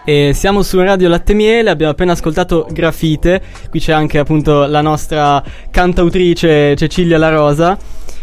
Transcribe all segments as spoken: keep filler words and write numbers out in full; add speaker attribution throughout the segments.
Speaker 1: E siamo su Radio Latte Miele, abbiamo appena ascoltato Grafite, qui c'è anche appunto la nostra cantautrice Cecilia La Rosa.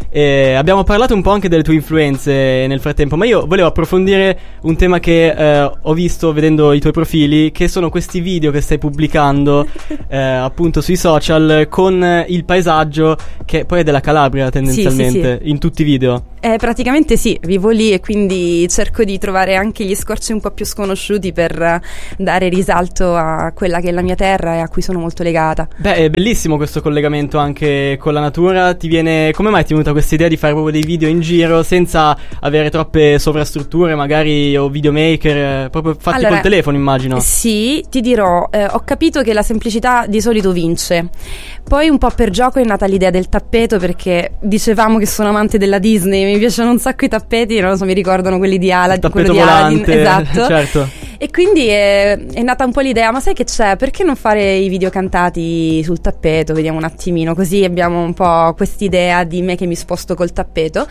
Speaker 1: E abbiamo parlato un po' anche delle tue influenze nel frattempo, ma io volevo approfondire un tema che eh, ho visto vedendo i tuoi profili, che sono questi video che stai pubblicando eh, appunto sui social con il paesaggio che poi è della Calabria tendenzialmente, sì, sì, sì. in tutti i video.
Speaker 2: Eh, praticamente sì, vivo lì e quindi cerco di trovare anche gli scorci un po' più sconosciuti per dare risalto a quella che è la mia terra e a cui sono molto legata.
Speaker 1: Beh, è bellissimo questo collegamento anche con la natura. Ti viene, come mai ti è venuta questa idea di fare proprio dei video in giro senza avere troppe sovrastrutture magari o videomaker, eh, proprio fatti
Speaker 2: allora,
Speaker 1: col telefono, immagino?
Speaker 2: Sì, ti dirò, eh, ho capito che la semplicità di solito vince. Poi un po' per gioco è nata l'idea del tappeto, perché dicevamo che sono amante della Disney, mi piacciono un sacco i tappeti, non lo so, mi ricordano quelli di Aladdin, quello di Aladdin, esatto.
Speaker 1: Certo.
Speaker 2: E quindi è, è nata un po' l'idea, ma sai che c'è? Perché non fare i video cantati sul tappeto? Vediamo un attimino, così abbiamo un po' quest'idea di me che mi sposto col tappeto.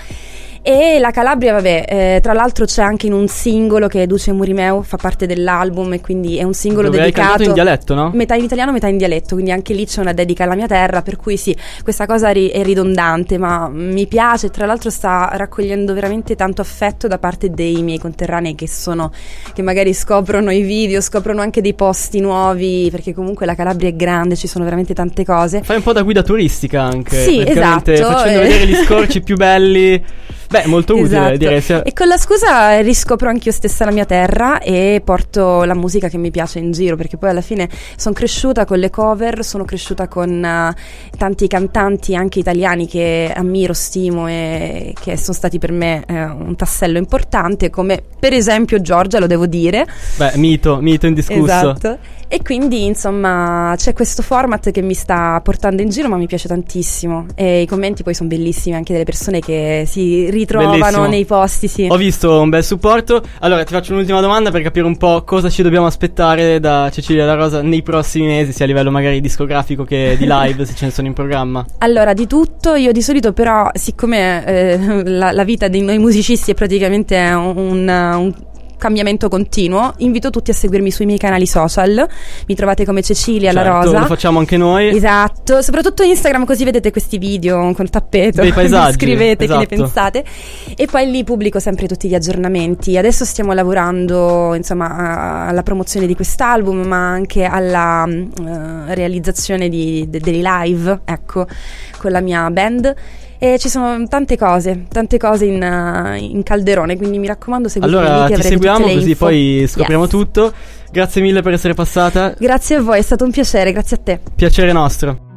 Speaker 2: E la Calabria, vabbè, eh, tra l'altro c'è anche in un singolo che Duce Murimeu fa parte dell'album, e quindi è un singolo
Speaker 1: dove
Speaker 2: dedicato.
Speaker 1: Hai cantato in dialetto, no?
Speaker 2: Metà in italiano, metà in dialetto, quindi anche lì c'è una dedica alla mia terra, per cui sì, questa cosa ri- è ridondante, ma mi piace. Tra l'altro sta raccogliendo veramente tanto affetto da parte dei miei conterranei che sono, che magari scoprono i video, scoprono anche dei posti nuovi, perché comunque la Calabria è grande, ci sono veramente tante cose.
Speaker 1: Fai un po' da guida turistica anche,
Speaker 2: sì, esatto,
Speaker 1: facendo
Speaker 2: eh.
Speaker 1: vedere gli scorci più belli. Beh, molto utile,
Speaker 2: esatto.
Speaker 1: direi. Sia...
Speaker 2: E con la scusa riscopro anch'io stessa la mia terra e porto la musica che mi piace in giro, perché poi alla fine sono cresciuta con le cover, sono cresciuta con uh, tanti cantanti anche italiani che ammiro, stimo e che sono stati per me uh, un tassello importante, come per esempio Giorgia, lo devo dire.
Speaker 1: Beh, mito, mito indiscusso.
Speaker 2: Esatto. E quindi insomma c'è questo format che mi sta portando in giro, ma mi piace tantissimo, e i commenti poi sono bellissimi anche delle persone che si ritrovano Bellissimo. nei posti, sì.
Speaker 1: Ho visto un bel supporto. Allora ti faccio un'ultima domanda per capire un po' cosa ci dobbiamo aspettare da Cecilia La Rosa nei prossimi mesi, sia a livello magari discografico che di live, se ce ne sono in programma.
Speaker 2: Allora, di tutto. Io di solito però, siccome eh, la, la vita di noi musicisti è praticamente un, un cambiamento continuo, invito tutti a seguirmi sui miei canali social. Mi trovate come Cecilia
Speaker 1: certo,
Speaker 2: La Rosa.
Speaker 1: Lo facciamo anche noi.
Speaker 2: Esatto, soprattutto Instagram, così vedete questi video col tappeto.
Speaker 1: Dei paesaggi.
Speaker 2: Scrivete
Speaker 1: esatto.
Speaker 2: che ne pensate. E poi lì pubblico sempre tutti gli aggiornamenti. Adesso stiamo lavorando insomma alla promozione di quest'album, ma anche alla uh, realizzazione di, de, dei live, ecco, con la mia band. E ci sono tante cose, tante cose in, uh, in calderone, quindi mi raccomando seguitemi.
Speaker 1: Allora
Speaker 2: che
Speaker 1: ti seguiamo così
Speaker 2: info.
Speaker 1: poi scopriamo
Speaker 2: yes.
Speaker 1: tutto. Grazie mille per essere passata.
Speaker 2: Grazie a voi, è stato un piacere, grazie a te.
Speaker 1: Piacere nostro.